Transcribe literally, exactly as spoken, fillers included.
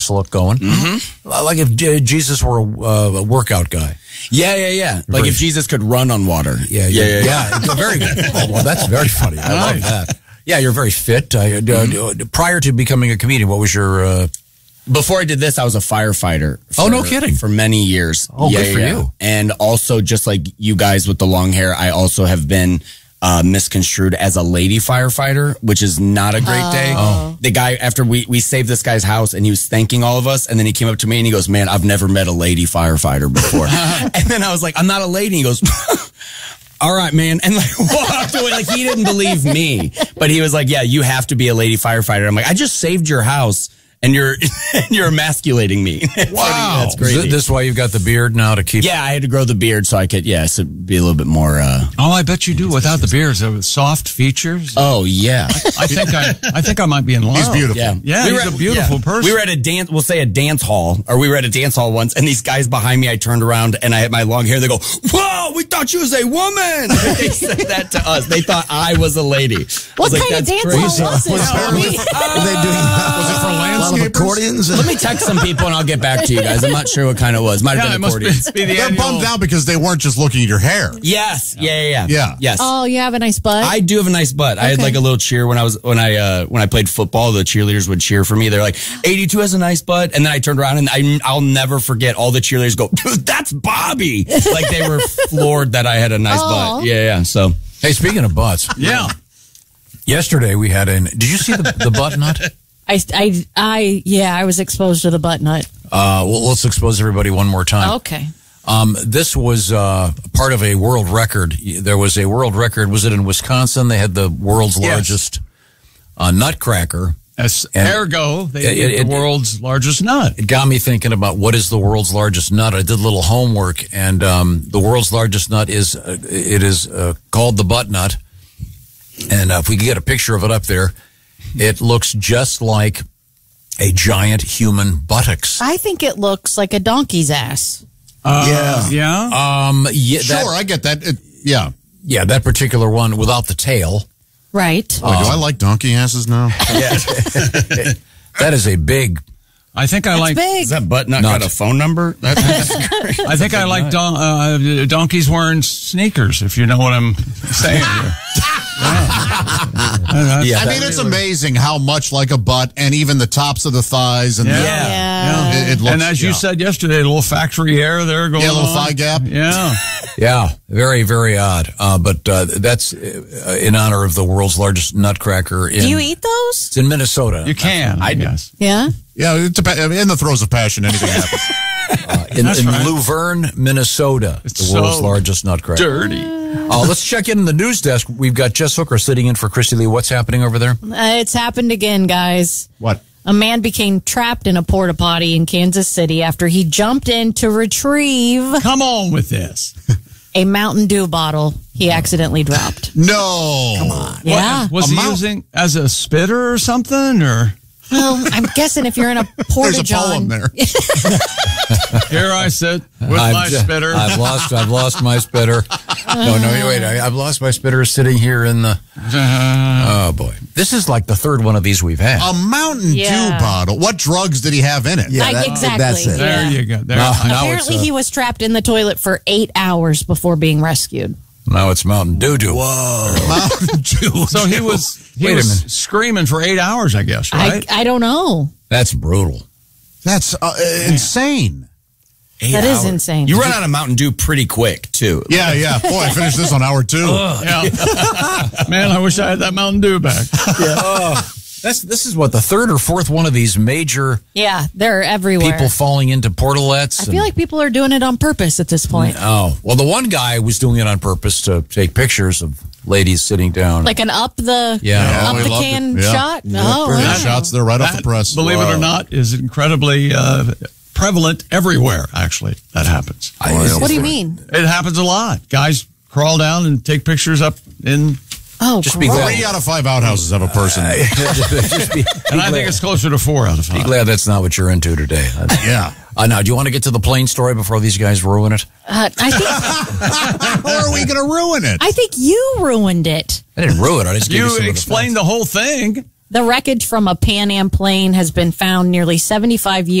look going. Mm-hmm. Like if J- Jesus were a, uh, a workout guy. Yeah, yeah, yeah. Like Very- if Jesus could run on water. Yeah, yeah, yeah. yeah. yeah. Very good. Oh, well, that's very funny. I love that. Yeah, you're very fit. Uh, uh, Mm-hmm. prior to becoming a comedian, what was your... Uh, Before I did this, I was a firefighter. For, Oh, no kidding. For many years. Oh, yeah, good for yeah. you. And also, just like you guys with the long hair, I also have been uh, misconstrued as a lady firefighter, which is not a great day. Oh. The guy, after we, we saved this guy's house and he was thanking all of us, and then he came up to me and he goes, man, I've never met a lady firefighter before. And then I was like, I'm not a lady. He goes, all right, man. And like walked away. Like he didn't believe me, but he was like, yeah, you have to be a lady firefighter. I'm like, I just saved your house. And you're you're emasculating me. wow. That's crazy. Is this why you've got the beard now to keep... Yeah, I had to grow the beard so I could, yeah, so be a little bit more... Uh, oh, I bet you do without the beard. So soft features. oh, yeah. I think I I think I might be in love. He's beautiful. Yeah, Yeah, We he's were a at- beautiful yeah. person. We were at a dance, we'll say a dance hall, or we were at a dance hall once, and these guys behind me, I turned around and I had my long hair. They go, whoa, we thought you was a woman. They said that to us. They thought I was a lady. I What was like, kind of "That's dance crazy." hall was it? Tommy? Were they doing Was it for a lot of landscapers? accordions? Let me text some people and I'll get back to you guys. I'm not sure what kind it was. Might have Yeah, it been must be, accordions. be the They're annual. bummed out because they weren't just looking at your hair. Yes. Yeah, yeah, yeah. Yeah. Yes. Oh, you have a nice butt? I do have a nice butt. I had Okay. like a little cheer when I was when I uh, when I played football. The cheerleaders would cheer for me. They're like, eighty-two has a nice butt, and then I turned around and I, I'll never forget. All the cheerleaders go, dude, that's Bobby. Like they were floored that I had a nice Aw. butt. Yeah, yeah. So Hey, speaking of butts, Yeah. yesterday we had an... Did you see the, the butt nut? I, I, I, yeah, I was exposed to the butt nut. Uh, well, let's expose everybody one more time. Okay. Um, this was uh, part of a world record. There was a world record. Was it in Wisconsin? They had the world's Yes. largest uh, nutcracker. As And- ergo, they It- eat it- the world's largest nut. It got me thinking about what is the world's largest nut. I did a little homework, and um, the world's largest nut is uh, it is uh, called the butt nut. And uh, if we could get a picture of it up there, it looks just like a giant human buttocks. I think it looks like a donkey's ass. Uh, Yeah. Yeah. Um, yeah, Sure, that, I get that. It, yeah. yeah, that particular one without the tail. Right. Boy, do I like donkey asses now? That is a big. I think I It's like. big. is that butt not Not- got a phone number? That's I think I like don- uh, donkeys wearing sneakers. If you know what I'm saying. Here. Yeah. Yeah, I mean, it's amazing how much like a butt and even the tops of the thighs and Yeah. the, Yeah. It, it looks, And as you yeah. said yesterday, a little factory hair there going Yeah, a little on. thigh gap. Yeah. Yeah, very, very odd. Uh, but uh, that's uh, in honor of the world's largest nutcracker. In, Do you eat those? It's in Minnesota. You can. I guess. Yeah. Yeah, it dep- in the throes of passion, anything happens. Uh, in That's in right. Luverne, Minnesota, It's the world's so largest nutcracker. Dirty. Uh, let's check in the news desk. We've got Jess Hooker sitting in for Christy Lee. What's happening over there? Uh, it's happened again, guys. What? A man became trapped in a porta potty in Kansas City after he jumped in to retrieve Come on with this. a Mountain Dew bottle he accidentally dropped. No. Come on. Yeah. What, was A he mount- using as a spitter or something? Or Well, I'm guessing if you're in a porta There's a poem john, there. here I sit with I've my ju- spitter. I've lost. I've lost my spitter. No, no, wait. I, I've lost my spitter sitting here in the. Oh boy, this is like the third one of these we've had. A Mountain Yeah. Dew bottle. What drugs did he have in it? Yeah, Like, that- exactly. that's it. there yeah. you go. There. Now- now it's, Apparently, uh, he was trapped in the toilet for eight hours before being rescued. Now it's Mountain Dew Dew. Mountain Dew. So he was he Wait a was minute. screaming for eight hours, I guess, right? I I don't know. That's brutal. That's uh, insane. Eight That is hours. insane. You run out of Mountain Dew pretty quick, too. Yeah, yeah. Boy, I finished this on hour two. yeah. Man, I wish I had that Mountain Dew back. That's this is what the third or fourth one of these major Yeah, they're everywhere. people falling into portalettes. I feel like people are doing it on purpose at this point. Oh, well, the one guy was doing it on purpose to take pictures of ladies sitting down. Like an up the Yeah. up Oh, we the loved can it. Yeah. shot. Yeah, Oh, pretty wow. good shots there right off the That, press. believe it Wow. or not, is incredibly uh, prevalent everywhere, actually. That happens. What do you mean? It happens a lot. Guys crawl down and take pictures up in, Oh, Just be gross. glad. Three out of five outhouses have a person. Just be, and I think it's closer to four out of be five. glad that's not what you're into today. Yeah. Uh, now, do you want to get to the plane story before these guys ruin it? Uh, I think Or are we going to ruin it? I think you ruined it. I didn't ruin it. I just gave you You some of the explained facts. the whole thing. The wreckage from a Pan Am plane has been found nearly seventy-five years